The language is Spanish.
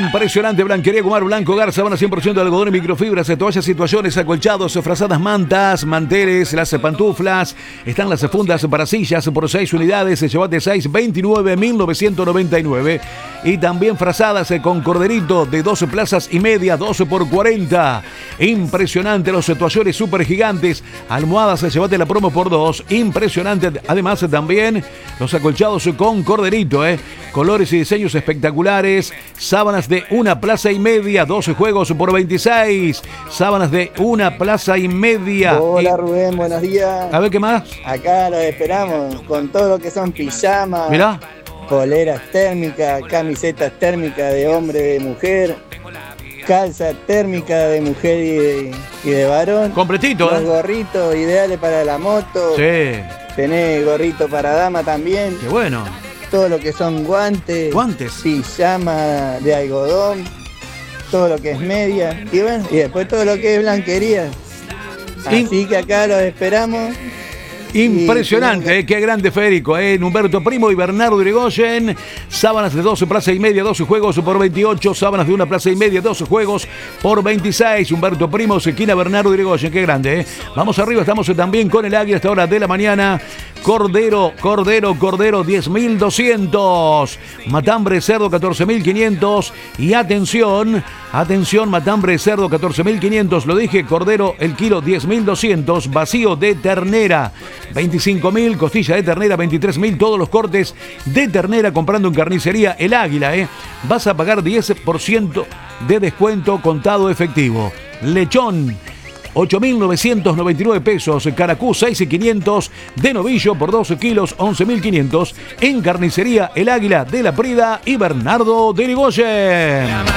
Impresionante, Blanquería Gomar Blanco Gar, sábana 100% de algodón y microfibras, toallas y toallones, acolchados, frazadas mantas, manteles, las pantuflas, están las fundas para sillas por 6 unidades, llevate 6, 29.999 y también frazadas con corderito de 12 plazas y media, 12 por 40. Impresionante, los toallones super gigantes, almohadas, llevate la promo por 2, impresionante, además también los acolchados con corderito, colores y diseños espectaculares, sábanas de 1 plaza y media, 12 juegos por 26, sábanas de 1 plaza y media. Hola Rubén, buenos días. A ver, ¿qué más? Acá los esperamos con todo lo que son pijamas, Mirá, poleras térmicas, camisetas térmicas de hombre, de mujer, calza térmica de mujer y de varón. completito, Los gorritos ideales para la moto. Sí, Tenés gorrito para dama también. qué bueno. Todo lo que son guantes. Guantes. Pijama de algodón. Todo lo que es media. Y bueno, y después todo lo que es blanquería. Así que acá los esperamos. Impresionante, qué grande Federico, Humberto Primo y Bernardo Irigoyen. Sábanas de 12 plaza y media, 12 juegos por 28. Sábanas de 1 plaza y media, 12 juegos por 26. Humberto Primo, esquina Bernardo Irigoyen, qué grande, Vamos arriba, estamos también con el Águila a esta hora de la mañana. Cordero, 10.200. Matambre cerdo, 14.500. Y atención, matambre cerdo, 14.500. Lo dije, cordero, el kilo, 10.200. Vacío de ternera, 25.000. Costilla de ternera, 23.000. Todos los cortes de ternera comprando en carnicería El Águila, Vas a pagar 10% de descuento contado efectivo. Lechón, 8.999 pesos, caracú 6.500, de novillo por 12 kilos, 11.500, en carnicería El Águila de la Prida y Bernardo de Irigoyen.